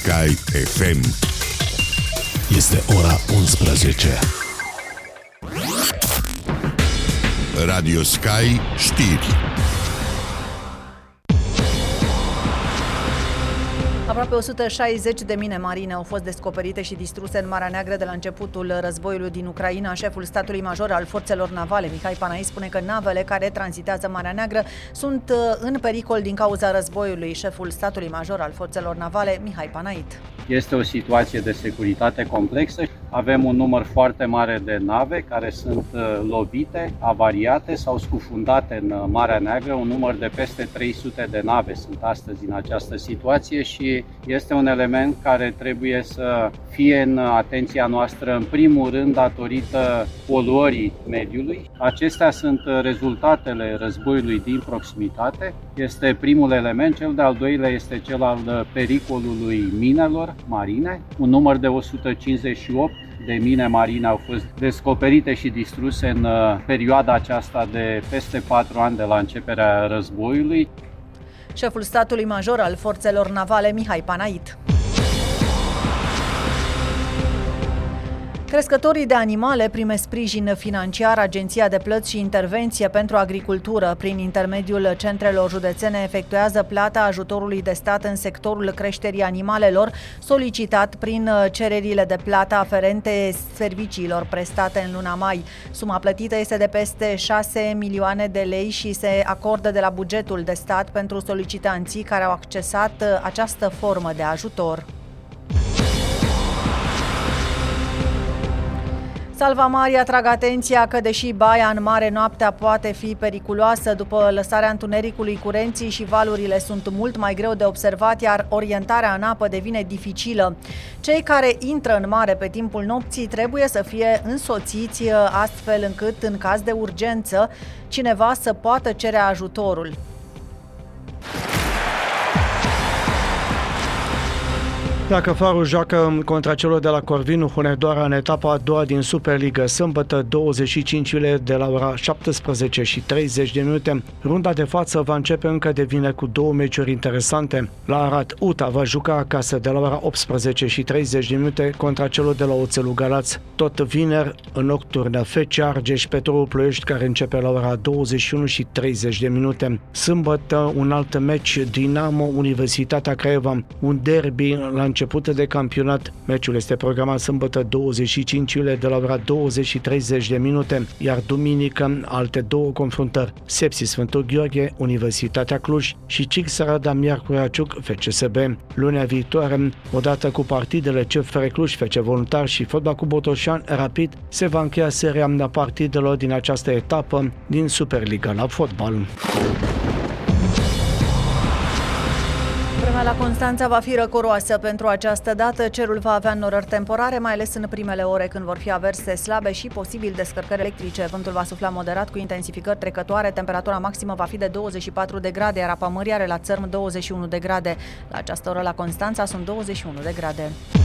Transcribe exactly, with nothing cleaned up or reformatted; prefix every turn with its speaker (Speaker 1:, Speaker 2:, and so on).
Speaker 1: Sky F M.
Speaker 2: Este ora unsprezece.
Speaker 1: Radio Sky știri.
Speaker 3: Aproape o sută șaizeci de mine marine au fost descoperite și distruse în Marea Neagră de la începutul războiului din Ucraina. Șeful statului major al forțelor navale, Mihai Panait, spune că navele care tranzitează Marea Neagră sunt în pericol din cauza războiului. Șeful statului major al forțelor navale, Mihai Panait.
Speaker 4: Este o situație de securitate complexă. Avem un număr foarte mare de nave care sunt lovite, avariate sau scufundate în Marea Neagră. Un număr de peste trei sute de nave sunt astăzi în această situație și este un element care trebuie să fie în atenția noastră în primul rând datorită poluării mediului. Acestea sunt rezultatele războiului din proximitate. Este primul element. Cel de-al doilea este cel al pericolului minelor marine. Un număr de o sută cincizeci și opt de mine marine au fost descoperite și distruse în perioada aceasta de peste patru ani de la începerea războiului.
Speaker 3: Șeful statului major al forțelor navale, Mihai Panait. Crescătorii de animale primesc sprijin financiar. Agenția de Plăți și Intervenție pentru Agricultură, prin intermediul centrelor județene, efectuează plata ajutorului de stat în sectorul creșterii animalelor, solicitat prin cererile de plată aferente serviciilor prestate în luna mai. Suma plătită este de peste șase milioane de lei și se acordă de la bugetul de stat pentru solicitanții care au accesat această formă de ajutor. Salvamarii atrag atenția că, deși baia în mare noaptea poate fi periculoasă, după lăsarea întunericului, curenții și valurile sunt mult mai greu de observat, iar orientarea în apă devine dificilă. Cei care intră în mare pe timpul nopții trebuie să fie însoțiți astfel încât, în caz de urgență, cineva să poată cere ajutorul.
Speaker 5: Dacă Farul joacă contra celor de la Corvinu Hunedoara în etapa a doua din Superliga sâmbătă douăzeci și cinci iulie de la ora șaptesprezece și treizeci de minute, runda de față va începe încă de vineri cu două meciuri interesante. La Arad, U T A va juca acasă de la ora optsprezece și treizeci de minute contra celor de la Oțelul Galați. Tot vineri, în nocturnă, F C Argeș Petrolul Ploiești, care începe la ora douăzeci și unu și treizeci de minute. Sâmbătă, un alt meci, Dinamo Universitatea Craiova, un derby la început de campionat. Meciul este programat sâmbătă douăzeci și cinci iulie de la ora douăzeci și treizeci de minute, iar duminică alte două confruntări: Sepsi Sfântul Gheorghe, Universitatea Cluj și C I C Sărada Miercurea Ciuc, F C S B. Lunea viitoare, odată cu partidele C F R Cluj, F C Voluntar și Fotbal Club Botoșani Rapid, se va încheia seria partidelor din această etapă din Superliga la fotbal.
Speaker 3: Vremea la Constanța va fi răcoroasă pentru această dată. Cerul va avea norări temporare, mai ales în primele ore, când vor fi averse slabe și posibil descărcări electrice. Vântul va sufla moderat cu intensificări trecătoare. Temperatura maximă va fi de douăzeci și patru de grade, iar apa mării are la țărm douăzeci și unu de grade. La această oră la Constanța sunt douăzeci și unu de grade.